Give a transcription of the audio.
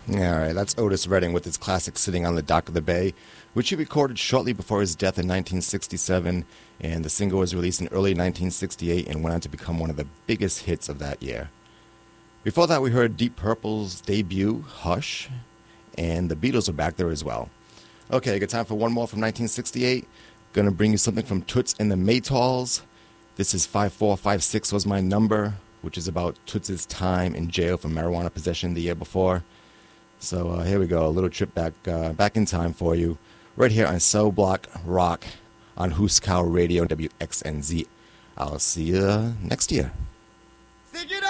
All right, that's Otis Redding with his classic Sitting on the Dock of the Bay, which he recorded shortly before his death in 1967, and the single was released in early 1968 and went on to become one of the biggest hits of that year. Before that, we heard Deep Purple's debut, Hush, and the Beatles were back there as well. Okay, good time for one more from 1968. Gonna bring you something from Toots and the Maytals. This is 5456 was my number, which is about Toots' time in jail for marijuana possession the year before. So here we go, a little trip back in time for you, right here on Cell Block Rock on Huskow Radio WXNZ. I'll see you next year. Think it